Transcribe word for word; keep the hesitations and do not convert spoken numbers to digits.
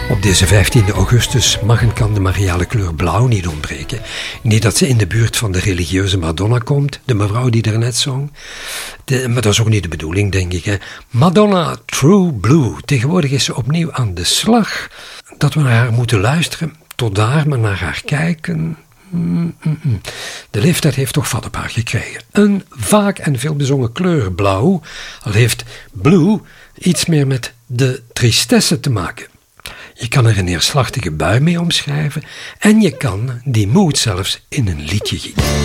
Op deze vijftiende augustus mag en kan de mariale kleur blauw niet ontbreken. Niet dat ze in de buurt van de religieuze Madonna komt, de mevrouw die daarnet zong. De, maar dat is ook niet de bedoeling, denk ik. Hè. Madonna True Blue. Tegenwoordig is ze opnieuw aan de slag. Dat we naar haar moeten luisteren, tot daar maar naar haar kijken. Mm-mm. De leeftijd heeft toch vat op haar gekregen. Een vaak en veel bezongen kleur blauw, al heeft blue iets meer met de tristesse te maken. Je kan er een neerslachtige bui mee omschrijven en je kan die moed zelfs in een liedje gieten.